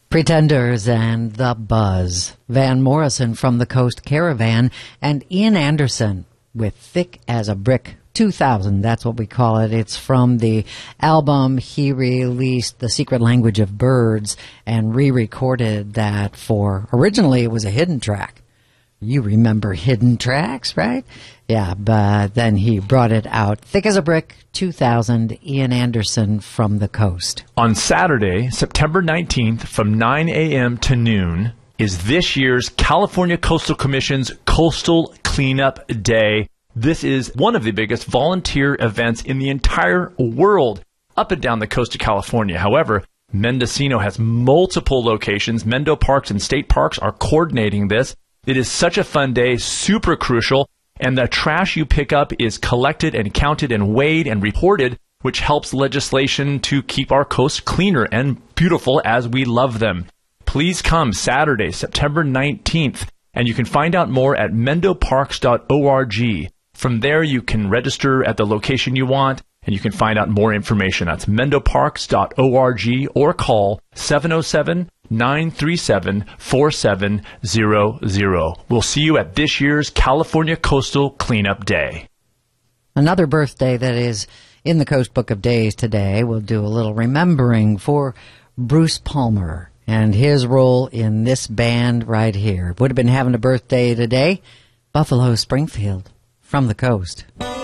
Pretenders and The Buzz, Van Morrison from the Coast Caravan, and Ian Anderson with Thick as a Brick 2000. That's what we call it. It's from the album he released, The Secret Language of Birds, and re-recorded that for, originally it was a hidden track. You remember hidden tracks, right? Yeah, but then he brought it out. Thick as a Brick 2000, Ian Anderson from the Coast. On Saturday, September 19th, from 9 a.m. to noon, is this year's California Coastal Commission's Coastal Cleanup Day. This is one of the biggest volunteer events in the entire world up and down the coast of California. However, Mendocino has multiple locations. Mendo Parks and State Parks are coordinating this. It is such a fun day, super crucial, and the trash you pick up is collected and counted and weighed and reported, which helps legislation to keep our coasts cleaner and beautiful as we love them. Please come Saturday, September 19th, and you can find out more at mendoparks.org. From there, you can register at the location you want, and you can find out more information. That's mendoparks.org or call 707-937-4700. We'll see you at this year's California Coastal Cleanup Day. Another birthday that is in the Coast Book of Days today. We'll do a little remembering for Bruce Palmer and his role in this band right here. Would have been having a birthday today. Buffalo Springfield from the Coast.